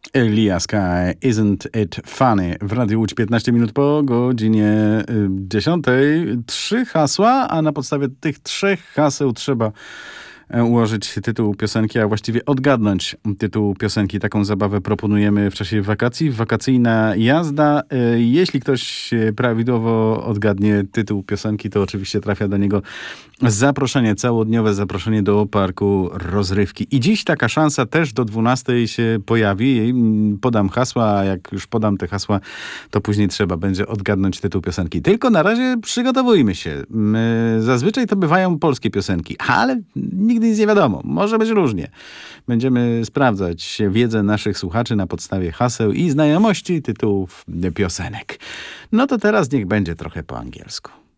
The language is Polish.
Lia Sky, Isn't It Funny? W Radiu Łódź 15 minut po godzinie 10. 3 hasła, a na podstawie tych 3 haseł trzeba ułożyć tytuł piosenki, a właściwie odgadnąć tytuł piosenki. Taką zabawę proponujemy w czasie wakacji. Wakacyjna jazda. Jeśli ktoś prawidłowo odgadnie tytuł piosenki, to oczywiście trafia do niego zaproszenie, całodniowe zaproszenie do parku rozrywki. I dziś taka szansa też do 12 się pojawi. Podam hasła, a jak już podam te hasła, to później trzeba będzie odgadnąć tytuł piosenki. Tylko na razie przygotowujmy się. Zazwyczaj to bywają polskie piosenki, ale nigdy nic nie wiadomo. Może być różnie. Będziemy sprawdzać wiedzę naszych słuchaczy na podstawie haseł i znajomości tytułów piosenek. No to teraz niech będzie trochę po angielsku.